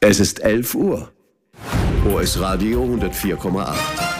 Es ist 11 Uhr. OS Radio 104,8.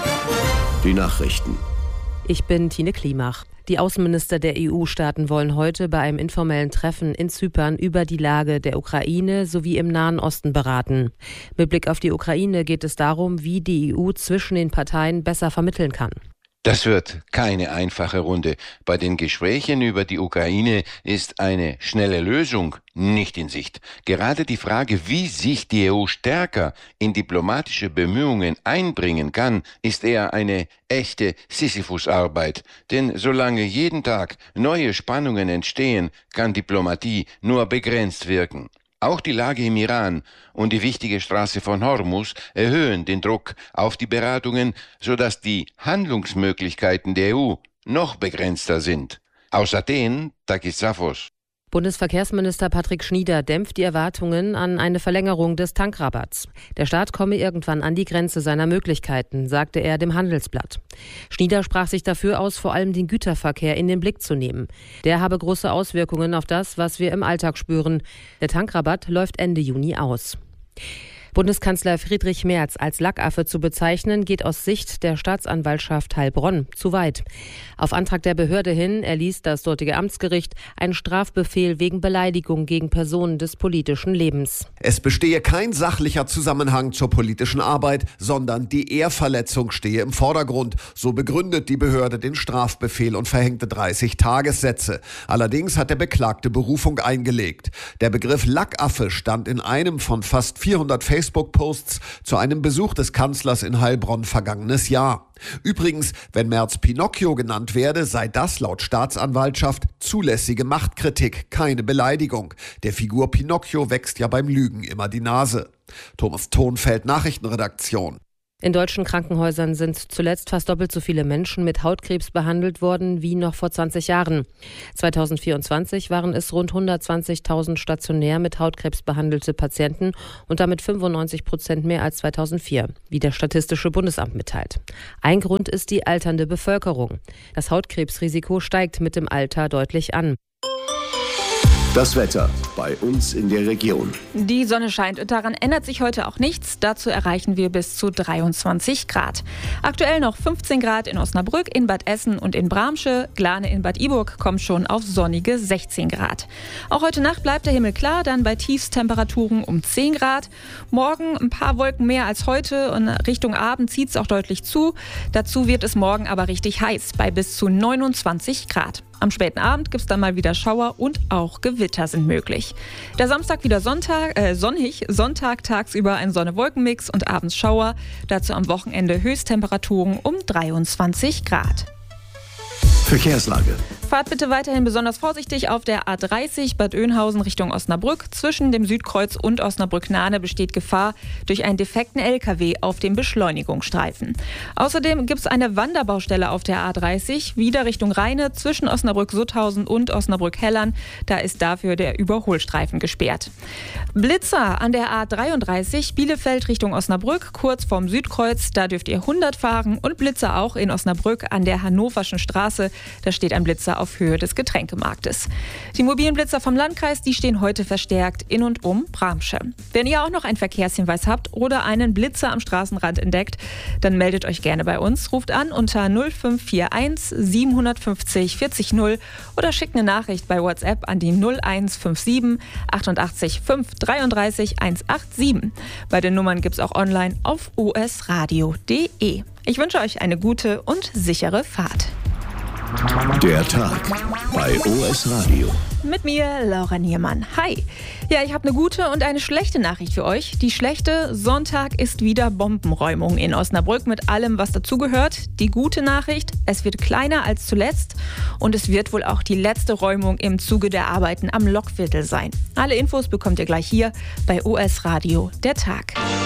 Die Nachrichten. Ich bin Tine Klimach. Die Außenminister der EU-Staaten wollen heute bei einem informellen Treffen in Zypern über die Lage der Ukraine sowie im Nahen Osten beraten. Mit Blick auf die Ukraine geht es darum, wie die EU zwischen den Parteien besser vermitteln kann. Das wird keine einfache Runde. Bei den Gesprächen über die Ukraine ist eine schnelle Lösung nicht in Sicht. Gerade die Frage, wie sich die EU stärker in diplomatische Bemühungen einbringen kann, ist eher eine echte Sisyphus-Arbeit. Denn solange jeden Tag neue Spannungen entstehen, kann Diplomatie nur begrenzt wirken. Auch die Lage im Iran und die wichtige Straße von Hormuz erhöhen den Druck auf die Beratungen, sodass die Handlungsmöglichkeiten der EU noch begrenzter sind. Aus Athen, Takis Safos. Bundesverkehrsminister Patrick Schnieder dämpft die Erwartungen an eine Verlängerung des Tankrabatts. Der Staat komme irgendwann an die Grenze seiner Möglichkeiten, sagte er dem Handelsblatt. Schnieder sprach sich dafür aus, vor allem den Güterverkehr in den Blick zu nehmen. Der habe große Auswirkungen auf das, was wir im Alltag spüren. Der Tankrabatt läuft Ende Juni aus. Bundeskanzler Friedrich Merz als Lackaffe zu bezeichnen, geht aus Sicht der Staatsanwaltschaft Heilbronn zu weit. Auf Antrag der Behörde hin erließ das dortige Amtsgericht einen Strafbefehl wegen Beleidigung gegen Personen des politischen Lebens. Es bestehe kein sachlicher Zusammenhang zur politischen Arbeit, sondern die Ehrverletzung stehe im Vordergrund. So begründet die Behörde den Strafbefehl und verhängte 30 Tagessätze. Allerdings hat der Beklagte Berufung eingelegt. Der Begriff Lackaffe stand in einem von fast 400 Facebook-Posts zu einem Besuch des Kanzlers in Heilbronn vergangenes Jahr. Übrigens, wenn Merz Pinocchio genannt werde, sei das laut Staatsanwaltschaft zulässige Machtkritik, keine Beleidigung. Der Figur Pinocchio wächst ja beim Lügen immer die Nase. Thomas Thonfeld, Nachrichtenredaktion. In deutschen Krankenhäusern sind zuletzt fast doppelt so viele Menschen mit Hautkrebs behandelt worden wie noch vor 20 Jahren. 2024 waren es rund 120.000 stationär mit Hautkrebs behandelte Patienten und damit 95% mehr als 2004, wie das Statistische Bundesamt mitteilt. Ein Grund ist die alternde Bevölkerung. Das Hautkrebsrisiko steigt mit dem Alter deutlich an. Das Wetter bei uns in der Region. Die Sonne scheint und daran ändert sich heute auch nichts. Dazu erreichen wir bis zu 23 Grad. Aktuell noch 15 Grad in Osnabrück, in Bad Essen und in Bramsche. Glane in Bad Iburg kommt schon auf sonnige 16 Grad. Auch heute Nacht bleibt der Himmel klar, dann bei Tiefstemperaturen um 10 Grad. Morgen ein paar Wolken mehr als heute und Richtung Abend zieht es auch deutlich zu. Dazu wird es morgen aber richtig heiß, bei bis zu 29 Grad. Am späten Abend gibt es dann mal wieder Schauer und auch Gewitter sind möglich. Der Samstag wieder sonnig, Sonntag tagsüber ein Sonne-Wolken-Mix und abends Schauer. Dazu am Wochenende Höchsttemperaturen um 23 Grad. Verkehrslage. Fahrt bitte weiterhin besonders vorsichtig auf der A30 Bad Oeynhausen Richtung Osnabrück. Zwischen dem Südkreuz und Osnabrück-Nahne besteht Gefahr durch einen defekten LKW auf dem Beschleunigungsstreifen. Außerdem gibt es eine Wanderbaustelle auf der A30, wieder Richtung Rheine, zwischen Osnabrück-Sutthausen und Osnabrück-Hellern. Da ist dafür der Überholstreifen gesperrt. Blitzer an der A33 Bielefeld Richtung Osnabrück, kurz vorm Südkreuz. Da dürft ihr 100 fahren und Blitzer auch in Osnabrück an der Hannoverschen Straße. Da steht ein Blitzer auf Höhe des Getränkemarktes. Die mobilen Blitzer vom Landkreis, die stehen heute verstärkt in und um Bramsche. Wenn ihr auch noch einen Verkehrshinweis habt oder einen Blitzer am Straßenrand entdeckt, dann meldet euch gerne bei uns. Ruft an unter 0541 750 40 0 oder schickt eine Nachricht bei WhatsApp an die 0157 88 5 33 187. Bei den Nummern gibt es auch online auf osradio.de. Ich wünsche euch eine gute und sichere Fahrt. Der Tag bei OS Radio. Mit mir, Laura Niermann. Hi. Ja, ich habe eine gute und eine schlechte Nachricht für euch. Die schlechte: Sonntag ist wieder Bombenräumung in Osnabrück mit allem, was dazugehört. Die gute Nachricht: Es wird kleiner als zuletzt und es wird wohl auch die letzte Räumung im Zuge der Arbeiten am Lokviertel sein. Alle Infos bekommt ihr gleich hier bei OS Radio, der Tag.